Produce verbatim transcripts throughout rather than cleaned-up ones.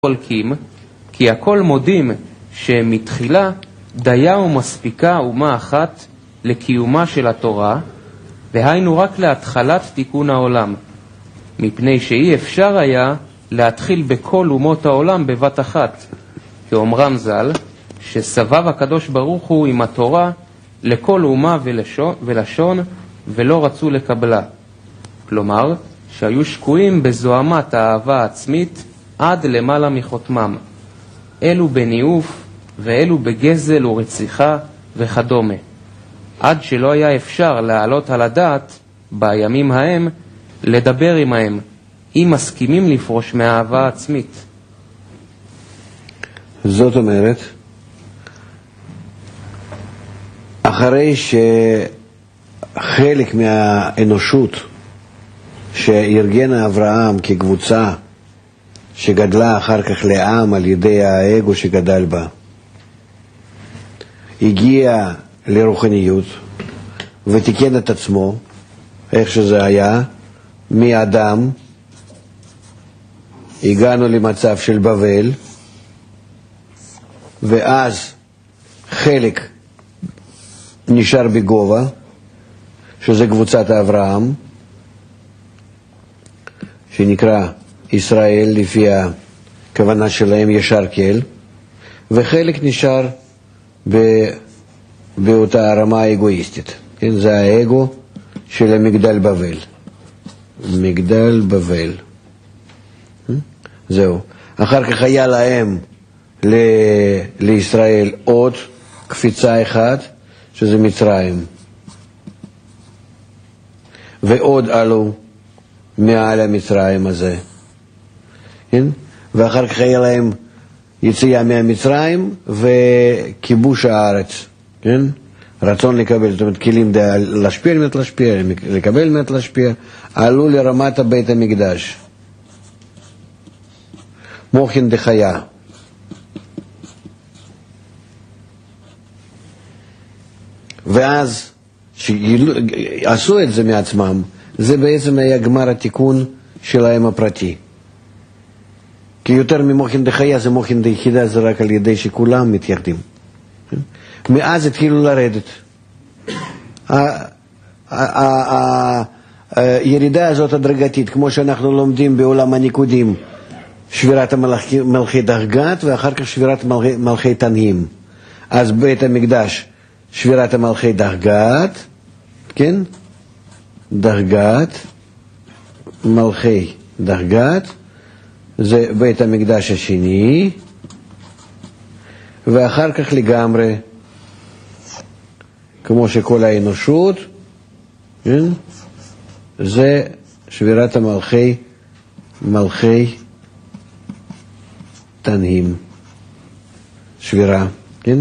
חולקים, כי הכל מודים שמתחילה דיה ומספיקה אומה אחת לקיומה של התורה, והיינו רק להתחלת תיקון העולם, מפני שאי אפשר היה להתחיל בכל אומות העולם בבת אחת, כאומרם ז"ל, שסבב הקדוש ברוך הוא עם התורה לכל אומה ולשון, ולשון ולא רצו לקבלה. כלומר, שהיו שקועים בזוהמת האהבה העצמית עד למעלה מחותמם, אלו בניאוף ואלו בגזל ורציחה וכדומה, עד שלא היה אפשר להעלות על הדעת בימים ההם לדבר עמהם, אם מסכימים לפרוש מהאהבה העצמית. זאת אומרת, אחרי שחלק מהאנושות שארגן אברהם כקבוצה שגדלה אחר כך לעם על ידי האגו שגדל בה, הגיע לרוחניות ותיקן את עצמו, איך שזה היה, מאדם הגענו למצב של בבל, ואז חלק נשאר בגובה, שזה קבוצת אברהם, שנקרא ישראל לפי הכוונה שלהם ישר כל, וחלק נשאר ב... באותה הרמה האגואיסטית. כן? זה האגו של המגדל בבל. מגדל בבל. זהו. אחר כך היה להם ל... לישראל עוד קפיצה אחת, שזה מצרים. ועוד עלו מעל המצרים הזה. כן? ואחר כך היה להם יציאה מהמצרים וכיבוש הארץ. כן? רצון לקבל, זאת אומרת, כלים להשפיע על להשפיע, לקבל מעט להשפיע, עלו לרמת בית המקדש. מוחין דחיה. ואז שעשו את זה מעצמם, זה בעצם היה גמר התיקון שלהם הפרטי. כי יותר ממוחין דחיה זה מוחין דיחידה, זה רק על ידי שכולם מתייחדים. מאז התחילו לרדת. הירידה הזאת הדרגתית, כמו שאנחנו לומדים בעולם הניקודים, שבירת מלכי דרגת ואחר כך שבירת מלכי תנאים. אז בית המקדש שבירת מלכי דרגת, כן? דרגת, מלכי דרגת, זה בית המקדש השני, ואחר כך לגמרי, כמו שכל האנושות, כן? זה שבירת המלכי, מלכי תנאים, שבירה, כן?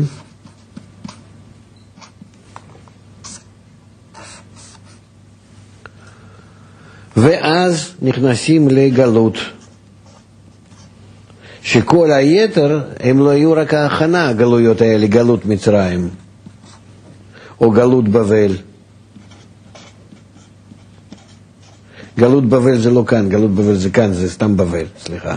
ואז נכנסים לגלות, שכל היתר הם לא היו רק ההכנה, הגלויות האלה, גלות מצרים או גלות בבל. גלות בבל זה לא כאן, גלות בבל זה כאן, זה סתם בבל, סליחה.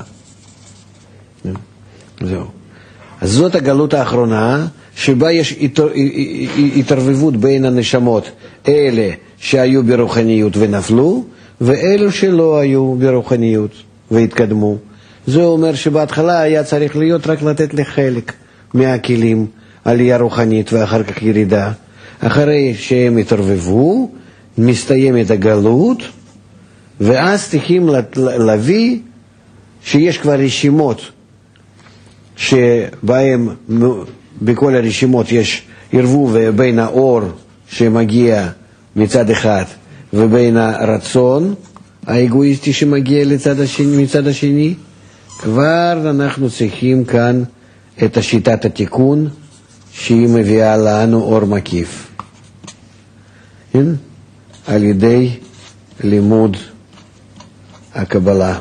זהו. אז זאת הגלות האחרונה, שבה יש התערבבות בין הנשמות, אלה שהיו ברוחניות ונפלו, ואלו שלא היו ברוחניות והתקדמו. זה אומר שבהתחלה היה צריך להיות רק לתת לחלק מהכלים עלייה רוחנית ואחר כך ירידה. אחרי שהם התערבבו, מסתיימת הגלות, ואז צריכים להביא שיש כבר רשימות, שבהם בכל הרשימות יש ערבוב בין האור שמגיע מצד אחד, ובין הרצון האגואיסטי שמגיע לצד השני, מצד השני, כבר אנחנו צריכים כאן את שיטת התיקון שהיא מביאה לנו אור מקיף. כן? על ידי לימוד הקבלה.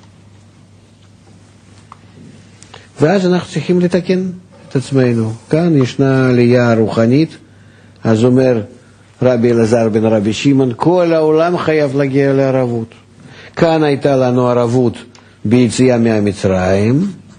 ואז אנחנו צריכים לתקן את עצמנו. כאן ישנה עלייה רוחנית, אז אומר רבי אלעזר בן רבי שמעון, כל העולם חייב להגיע לערבות. כאן הייתה לנו ערבות ביציאה מהמצרים,